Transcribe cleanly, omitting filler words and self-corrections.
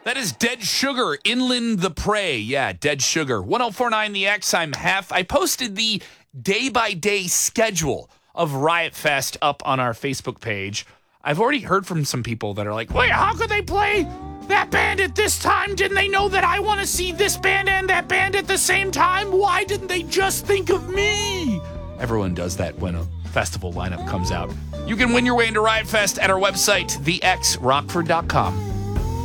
That is Dead Sugar, Inland the Prey. Yeah, Dead Sugar. 1049 The X, I'm Hef. I posted the day-by-day schedule of Riot Fest up on our Facebook page. I've already heard from some people that are like, wait, how could they play that band at this time? Didn't they know that I want to see this band and that band at the same time? Why didn't they just think of me? Everyone does that when a festival lineup comes out. You can win your way into Riot Fest at our website, thexrockford.com.